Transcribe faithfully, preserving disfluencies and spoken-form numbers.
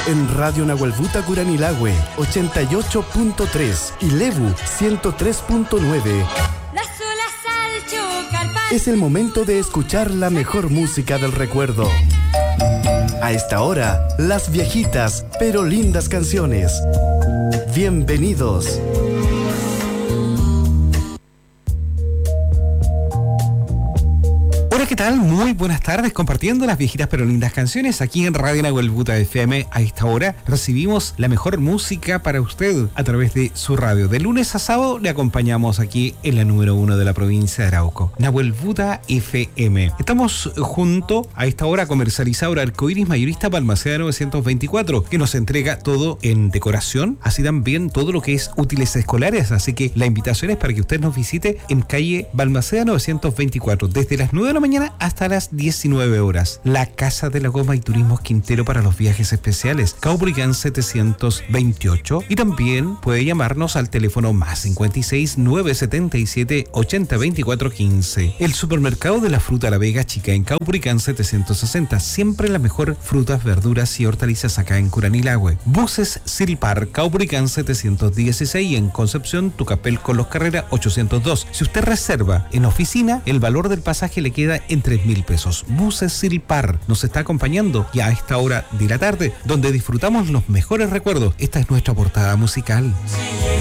en Radio Nahuelbuta Curanilahue ochenta y ocho punto tres y Lebu ciento tres punto nueve. Es el momento de escuchar la mejor música del recuerdo. A esta hora, las viejitas pero lindas canciones. Bienvenidos. Hola, ¿qué tal? Muy buenas tardes, compartiendo las viejitas pero lindas canciones aquí en Radio Nahuelbuta F M. A esta hora recibimos la mejor música para usted a través de su radio. De lunes a sábado le acompañamos aquí en la número uno de la provincia de Arauco, Nahuelbuta F M. Estamos junto a esta hora comercializadora Arcoiris Mayorista Balmaceda novecientos veinticuatro, que nos entrega todo en decoración, así también todo lo que es útiles escolares. Así que la invitación es para que usted nos visite en calle Balmaceda novecientos veinticuatro, desde las nueve de la mañana hasta las diecinueve horas. La Casa de la Goma y Turismos Quintero para los viajes especiales, Caupolicán setecientos veintiocho. Y también puede llamarnos al teléfono más cincuenta y seis, nueve setenta y siete, ochenta, veinticuatro, quince. El supermercado de la fruta La Vega Chica en Caupolicán setecientos sesenta. Siempre la mejor frutas, verduras y hortalizas acá en Curanilahue. Buses Silpar, Caupolicán setecientos dieciséis y en Concepción Tucapel con Los Carreras ochocientos dos. Si usted reserva en oficina, el valor del pasaje le queda en tres mil pesos. Buses Silpar nos está acompañando ya a esta hora de la tarde, donde disfrutamos los mejores recuerdos. Esta es nuestra portada musical.